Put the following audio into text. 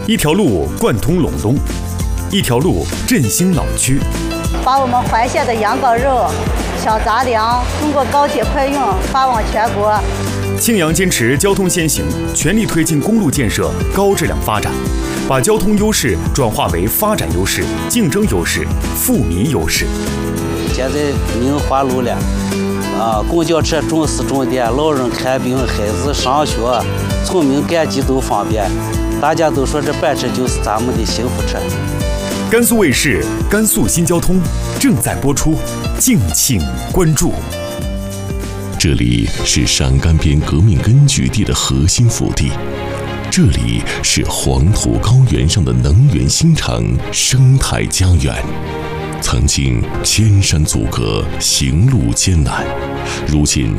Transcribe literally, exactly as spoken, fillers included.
一条路贯通陇东，一条路振兴老区， 把我们怀县的羊羔肉、小杂粮通过高铁快运发往全国。 庆阳坚持交通先行，全力推进公路建设高质量发展，把交通优势转化为发展优势、竞争优势、富民优势。 现在明花路了，啊，公交车重视重点，老人看病、孩子上学、村民赶集都方便。大家都说这班车就是咱们的幸福车。 甘肃卫视《甘肃新交通》正在播出，敬请关注。 这里是陕甘边革命根据地的核心腹地，这里是黄土高原上的能源新城、生态家园。曾经千山阻隔，行路艰难，如今